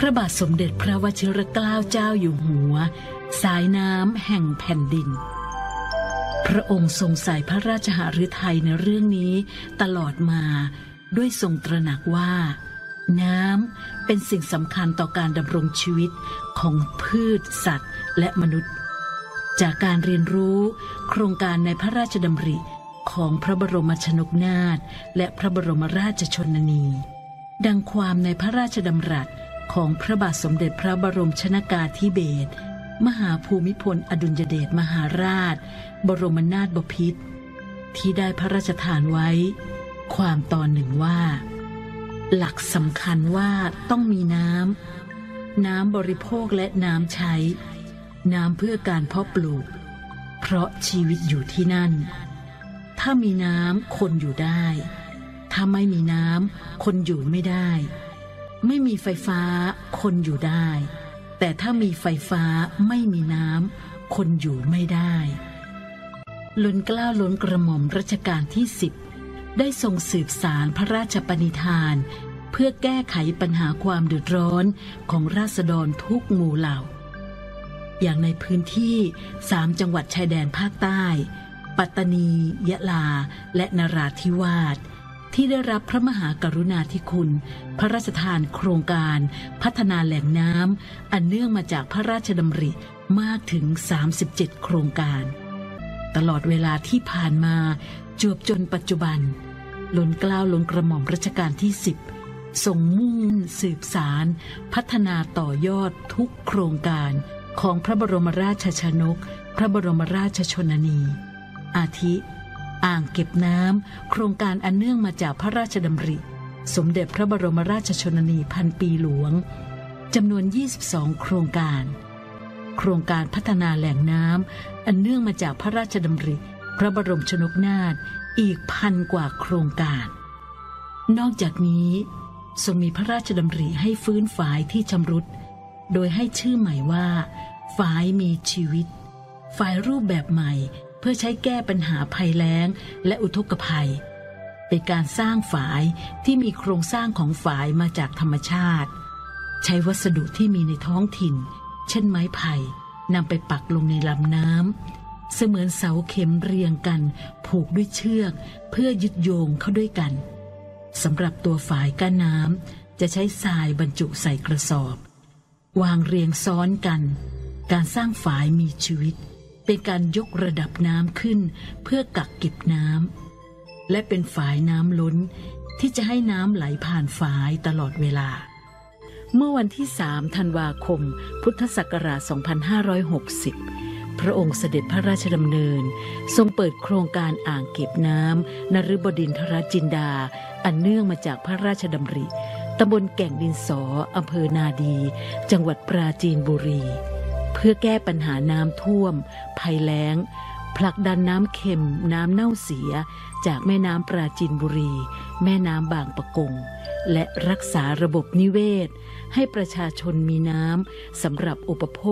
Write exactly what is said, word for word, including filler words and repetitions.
ระบาทสมเด็จพระวชิรเกล้าเจ้าอยู่หัวสายน้ำแห่งแผ่นดินพระองค์ทรงใส่พระราชหฤทัยในเรื่องนี้ตลอดมาด้วยทรงตระหนักว่าน้ำเป็นสิ่งสำคัญต่อการดำรงชีวิตของพืชสัตว์และมนุษย์จากการเรียนรู้โครงการในพระราชดำริของพระบรมชนกนาถและพระบรมราชชนนีดังความในพระราชดำรัสของพระบาทสมเด็จพระบรมชนกาธิเบศรมหาภูมิพลอดุลยเดชมหาราชบรมนาถบพิตรที่ได้พระราชทานไว้ความตอนหนึ่งว่าหลักสำคัญว่าต้องมีน้ำน้ำบริโภคและน้ำใช้น้ำเพื่อการเพาะปลูกเพราะชีวิตอยู่ที่นั่นถ้ามีน้ำคนอยู่ได้ถ้าไม่มีน้ำคนอยู่ไม่ได้ไม่มีไฟฟ้าคนอยู่ได้แต่ถ้ามีไฟฟ้าไม่มีน้ำคนอยู่ไม่ได้ล้นเกล้าล้นกระหม่อมรัชกาลที่สิบได้ทรงสืบสารพระราชปณิธานเพื่อแก้ไขปัญหาความเดือดร้อนของราษฎรทุกหมู่เหล่าอย่างในพื้นที่สามจังหวัดชายแดนภาคใต้ปัตตานียะลาและนราธิวาสที่ได้รับพระมหากรุณาธิคุณพระราชทานโครงการพัฒนาแหล่งน้ำอันเนื่องมาจากพระราชดำริมากถึงสามสิบเจ็ดโครงการตลอดเวลาที่ผ่านมาจวบจนปัจจุบันล้นเกล้าล้นกระหม่อมรัชกาลที่สิบทรงมุ่งสืบสารพัฒนาต่อยอดทุกโครงการของพระบรมราชชนกพระบรมราชชนนีอาทิอ่างเก็บน้ำโครงการอันเนื่องมาจากพระราชดำริสมเด็จพระบรมราชชนนีพันปีหลวงจำนวนยี่สิบสองโครงการโครงการพัฒนาแหล่งน้ำอันเนื่องมาจากพระราชดำริพระบรมชนกนาถอีกพันกว่าโครงการนอกจากนี้ทรงมีพระราชดำริให้ฟื้นฝายที่ชำรุดโดยให้ชื่อใหม่ว่าฝายมีชีวิตฝายรูปแบบใหม่เพื่อใช้แก้ปัญหาภัยแล้งและอุทกภัยเป็นการสร้างฝายที่มีโครงสร้างของฝายมาจากธรรมชาติใช้วัสดุที่มีในท้องถิ่นเช่นไม้ไผ่นำไปปักลงในลำน้ำเสมือนเสาเข็มเรียงกันผูกด้วยเชือกเพื่อยึดโยงเข้าด้วยกันสำหรับตัวฝายก้านน้ำจะใช้ทรายบรรจุใส่กระสอบวางเรียงซ้อนกันการสร้างฝายมีชีวิตเป็นการยกระดับน้ำขึ้นเพื่อกักเก็บน้ำและเป็นฝายน้ำล้นที่จะให้น้ำไหลผ่านฝายตลอดเวลาเมื่อวันที่สามธันวาคมพุทธศักราชสองพันห้าร้อยหกสิบพระองค์เสด็จพระราชดำเนินทรงเปิดโครงการอ่างเก็บน้ำนฤบดินทรจินดาอันเนื่องมาจากพระราชดำริตำบลแก่งดินสออำเภอนาดีจังหวัดปราจีนบุรีเพื่อแก้ปัญหาน้ำท่วมภัยแล้งผลักดันน้ำเค็มน้ำเน่าเสียจากแม่น้ำปราจีนบุรีแม่น้ำบางปะกงและรักษาระบบนิเวศให้ประชาชนมีน้ำสำหรับอุปโภค